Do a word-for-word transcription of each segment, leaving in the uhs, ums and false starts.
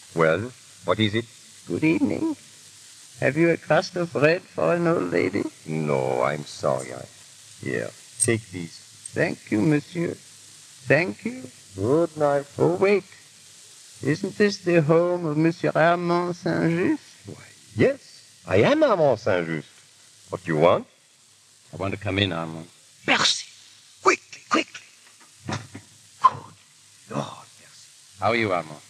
Well, what is it? Good evening. Have you a crust of bread for an old lady? No, I'm sorry. I... Here, take these. Thank you, monsieur. Thank you. Good night. Oh, wait. Isn't this the home of Monsieur Armand Saint-Just? Why, yes, I am Armand Saint-Just. What do you want? I want to come in, Armand. Percy! Quickly, quickly! Good Lord, Percy. How are you, Armand?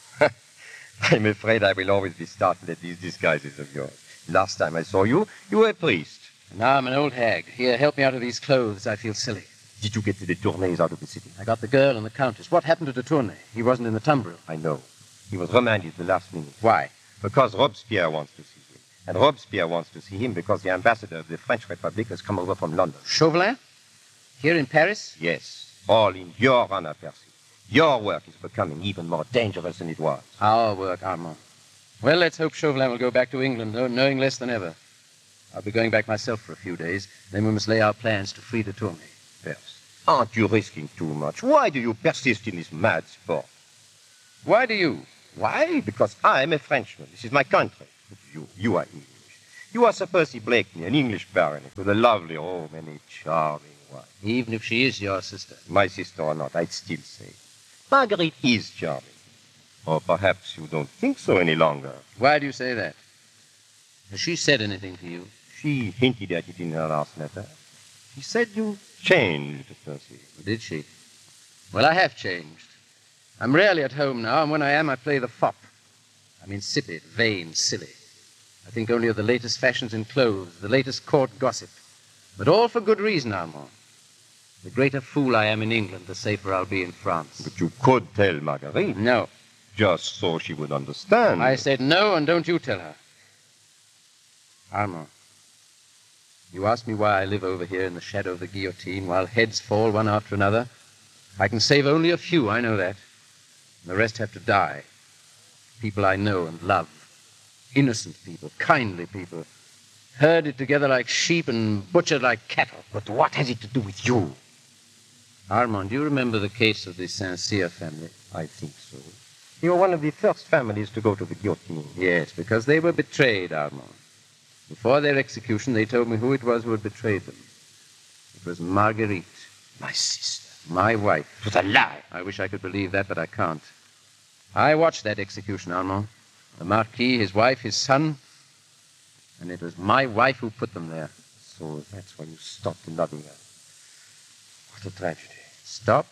I'm afraid I will always be startled at these disguises of yours. Last time I saw you, you were a priest. Now I'm an old hag. Here, help me out of these clothes. I feel silly. Did you get to the Tournays out of the city? I got the girl and the countess. What happened to de Tournay? He wasn't in the tumbril. I know. He was remanded at the last minute. Why? Because Robespierre wants to see him. And Robespierre wants to see him because the ambassador of the French Republic has come over from London. Chauvelin? Here in Paris? Yes. All in your honor, Percy. Your work is becoming even more dangerous than it was. Our work, Armand. Well, let's hope Chauvelin will go back to England, knowing less than ever. I'll be going back myself for a few days. Then we must lay our plans to free de Tournay. Percy, aren't you risking too much? Why do you persist in this mad sport? Why do you? Why? Because I'm a Frenchman. This is my country. But you, you are English. You are Sir Percy Blakeney, an English baronet with a lovely home and a charming wife. Even if she is your sister. My sister or not, I'd still say Marguerite is charming. Or perhaps you don't think so any longer. Why do you say that? Has she said anything to you? She hinted at it in her last letter. She said you changed, Percy. Did she? Well, I have changed. I'm rarely at home now, and when I am, I play the fop. I'm insipid, vain, silly. I think only of the latest fashions in clothes, the latest court gossip. But all for good reason, Armand. The greater fool I am in England, the safer I'll be in France. But you could tell Marguerite. No. Just so she would understand. I said no, and don't you tell her. Armand, you ask me why I live over here in the shadow of the guillotine while heads fall one after another. I can save only a few, I know that. And the rest have to die. People I know and love. Innocent people, kindly people. Herded together like sheep and butchered like cattle. But what has it to do with you? Armand, do you remember the case of the Saint-Cyr family? I think so. You were one of the first families to go to the guillotine. Yes, because they were betrayed, Armand. Before their execution, they told me who it was who had betrayed them. It was Marguerite. My sister. My wife. It was a lie. I wish I could believe that, but I can't. I watched that execution, Armand. The Marquis, his wife, his son. And it was my wife who put them there. So that's why you stopped loving her. What a tragedy. Stopped?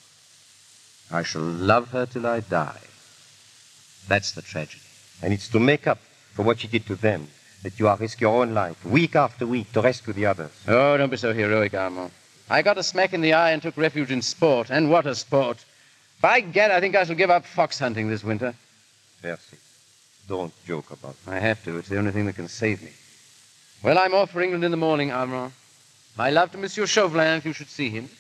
I shall love her till I die. That's the tragedy. And it's to make up for what she did to them that you are risking your own life, week after week, to rescue the others. Oh, don't be so heroic, Armand. I got a smack in the eye and took refuge in sport. And what a sport. By gad, I think I shall give up fox hunting this winter. Percy, don't joke about it. I have to. It's the only thing that can save me. Well, I'm off for England in the morning, Armand. My love to Monsieur Chauvelin, if you should see him.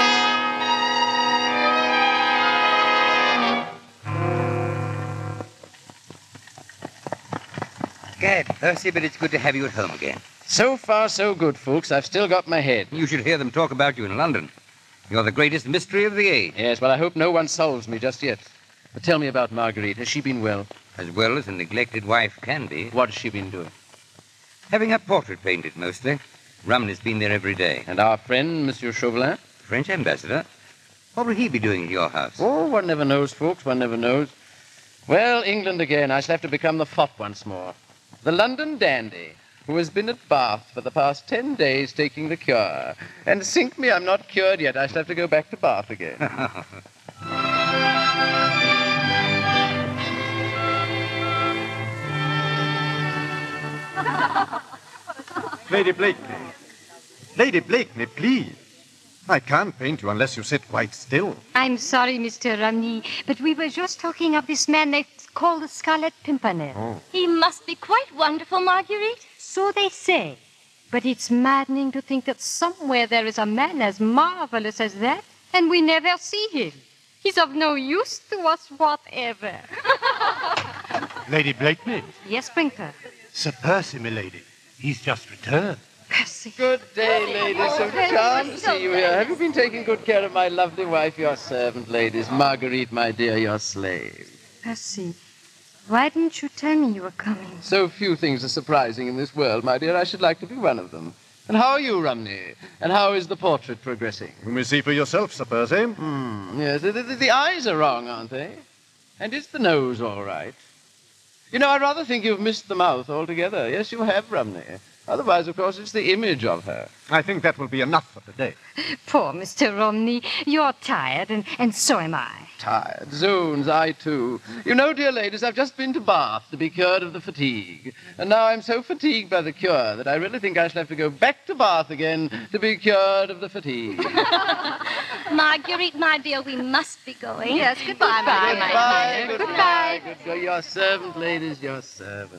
Gad, Percy, but it's good to have you at home again. So far, so good, folks. I've still got my head. You should hear them talk about you in London. You're the greatest mystery of the age. Yes, well, I hope no one solves me just yet. But tell me about Marguerite. Has she been well? As well as a neglected wife can be. What has she been doing? Having her portrait painted, mostly. Rumney has been there every day. And our friend, Monsieur Chauvelin? French ambassador. What will he be doing at your house? Oh, one never knows, folks. One never knows. Well, England again. I shall have to become the fop once more. The London dandy, who has been at Bath for the past ten days taking the cure. And sink me, I'm not cured yet. I shall have to go back to Bath again. Lady Blakeney. Lady Blakeney, please. I can't paint you unless you sit quite still. I'm sorry, Mister Rumney, but we were just talking of this man they call the Scarlet Pimpernel. Oh. He must be quite wonderful, Marguerite. So they say. But it's maddening to think that somewhere there is a man as marvelous as that, and we never see him. He's of no use to us whatever. Lady Blakeney. Yes, Sprinkler. Sir Percy, milady. He's just returned. Percy. Good day, ladies. So charmed to see you here. Have you been taking good care of my lovely wife, your servant, ladies? Marguerite, my dear, your slave. Percy, Why didn't you tell me you were coming? So few things are surprising in this world, my dear. I should like to be one of them. And how are you, Rumney? And how is the portrait progressing? You may see for yourself, Sir Percy. Hmm, yes, the, the, the eyes are wrong, aren't they? And is the nose all right? You know, I rather think you've missed the mouth altogether. Yes, you have, Rumney. Otherwise, of course, it's the image of her. I think that will be enough for today. Poor Mister Romney. You're tired, and, and so am I. Tired. Zones, I too. You know, dear ladies, I've just been to Bath to be cured of the fatigue. And now I'm so fatigued by the cure that I really think I shall have to go back to Bath again to be cured of the fatigue. Marguerite, my dear, we must be going. Yes, goodbye, Goodbye, my my dear. Goodbye. Goodbye. Goodbye. Your servant, ladies, your servant.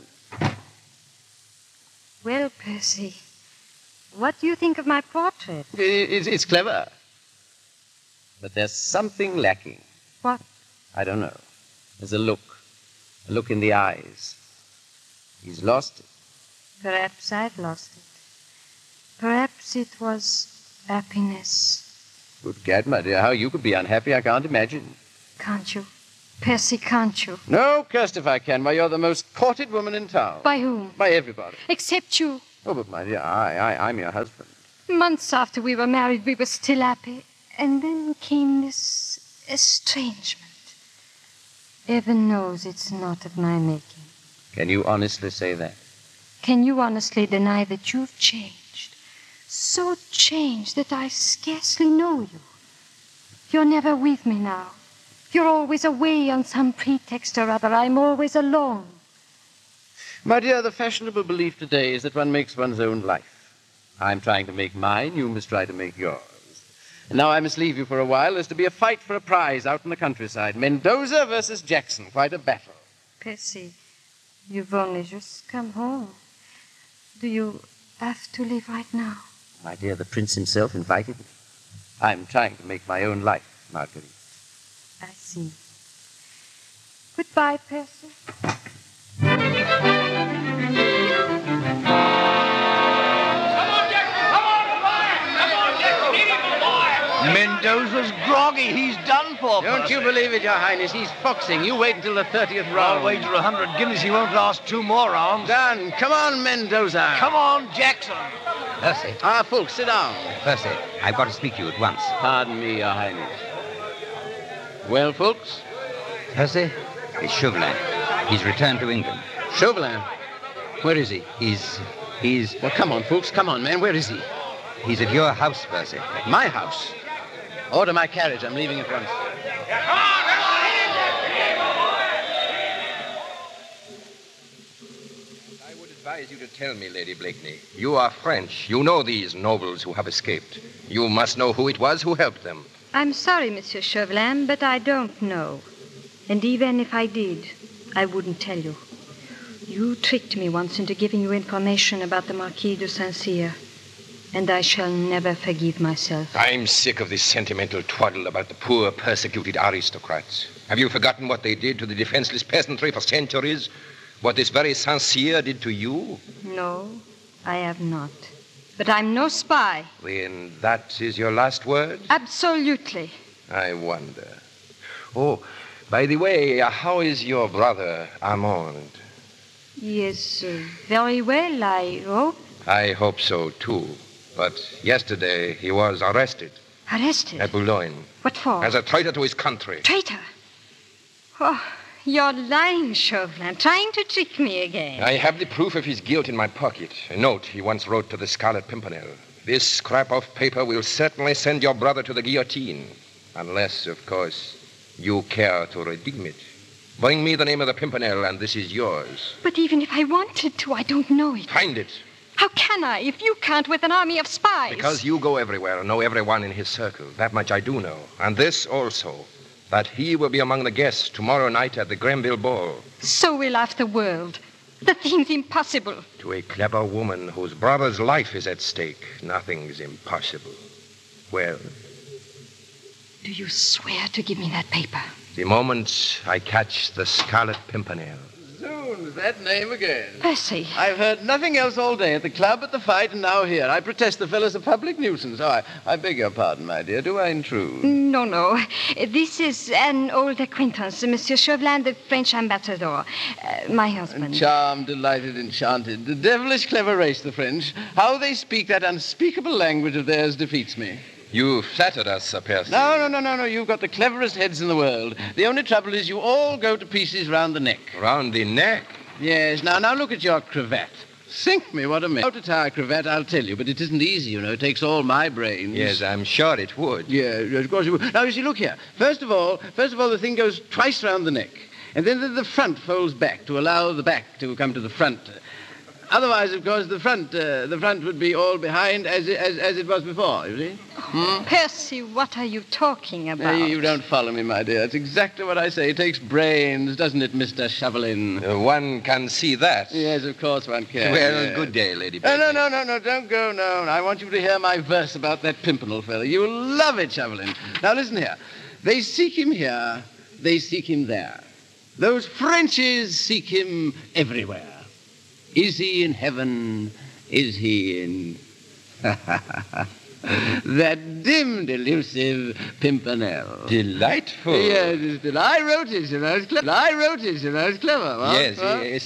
Well, Percy, what do you think of my portrait? It's, it's clever. But there's something lacking. What? I don't know. There's a look. A look in the eyes. He's lost it. Perhaps I've lost it. Perhaps it was happiness. Good gad, my dear, how you could be unhappy, I can't imagine. Can't you? Percy, can't you? No, cursed if I can. Why, you're the most courted woman in town. By whom? By everybody. Except you. Oh, but my dear, I, I, I'm your husband. Months after we were married, we were still happy. And then came this estrangement. Heaven knows it's not of my making. Can you honestly say that? Can you honestly deny that you've changed? So changed that I scarcely know you. You're never with me now. You're always away on some pretext or other. I'm always alone. My dear, the fashionable belief today is that one makes one's own life. I'm trying to make mine. You must try to make yours. And now I must leave you for a while. There's to be a fight for a prize out in the countryside. Mendoza versus Jackson. Quite a battle. Percy, you've only just come home. Do you have to leave right now? My dear, the prince himself invited me. I'm trying to make my own life, Marguerite. I see. Goodbye, Percy. Mendoza's groggy. He's done for. Don't Percy. you believe it, Your Highness? He's foxing. You wait until the thirtieth round. I'll wager a hundred guineas he won't last two more rounds. Done. Come on, Mendoza. Come on, Jackson. Percy, Ah, folks, sit down. Percy, I've got to speak to you at once. Pardon me, Your Highness. Well, folks? Percy, it's Chauvelin. He's returned to England. Chauvelin. Where is he? He's... he's... Well, come on, folks. Come on, man. Where is he? he's at your house, Percy. At my house. Order my carriage. I'm leaving at once. I would advise you to tell me, Lady Blakeney. You are French. You know these nobles who have escaped. You must know who it was who helped them. I'm sorry, Monsieur Chauvelin, but I don't know. And even if I did, I wouldn't tell you. You tricked me once into giving you information about the Marquis de Saint-Cyr, and I shall never forgive myself. I'm sick of this sentimental twaddle about the poor, persecuted aristocrats. Have you forgotten what they did to the defenseless peasantry for centuries? What this very Saint-Cyr did to you? No, I have not. But I'm no spy. Then that is your last word? Absolutely. I wonder. Oh, by the way, uh, how is your brother, Armand? He is uh, very well, I hope. I hope so, too. But yesterday he was arrested Arrested? at Boulogne What for? as a traitor to his country. Traitor? Oh, you're lying, Chauvelin, trying to trick me again. I have the proof of his guilt in my pocket. A note he once wrote to the Scarlet Pimpernel. This scrap of paper will certainly send your brother to the guillotine. Unless, of course, you care to redeem it. Bring me the name of the Pimpernel, and this is yours. But even if I wanted to, I don't know it. Find it. How can I, if you can't with an army of spies? Because you go everywhere and know everyone in his circle. That much I do know. And this also, that he will be among the guests tomorrow night at the Grenville Ball. So will half the world. The thing's impossible. To a clever woman whose brother's life is at stake, nothing's impossible. Well, Do you swear to give me that paper? the moment I catch the Scarlet Pimpernel. Zoons, that name again. Percy. I've heard nothing else all day at the club, at the fight, and now here. I protest the fellow's a public nuisance. Oh, I, I beg your pardon, my dear. Do I intrude? No, no. This is an old acquaintance, Monsieur Chauvelin, the French ambassador. Uh, my husband. Charmed, delighted, enchanted. The devilish clever race, the French. How they speak that unspeakable language of theirs defeats me. You flattered us, Sir Percy. No, no, no, no, no. You've got the cleverest heads in the world. The only trouble is you all go to pieces round the neck. Round the neck? Yes. Now, now look at your cravat. Sink me, what a mess. How to tie a cravat, I'll tell you, but it isn't easy, you know. It takes all my brains. Yes, I'm sure it would. Yeah, yes, of course it would. Now, you see, look here. First of all, first of all, the thing goes twice round the neck. And then the, the front folds back to allow the back to come to the front. Otherwise, of course, the front uh, the front would be all behind as it, as, as it was before, you see? Hmm? Percy, what are you talking about? Uh, you, you don't follow me, my dear. It's exactly what I say. It takes brains, doesn't it, Mister Chauvelin? Uh, one can see that. Yes, of course one can. Well, yes. good day, Lady No, Blakeney. no, no, no, no, don't go, no. I want you to hear my verse about that Pimpernel fellow. You'll love it, Chauvelin. Now, listen here. They seek him here, they seek him there. Those Frenchies seek him everywhere. Is he in heaven? Is he in... that dim, delusive Pimpernel. Delightful. Yes, it's del- I wrote it, you know. It's clever. I wrote it, you know. It's clever. Huh? Yes, Huh? yes.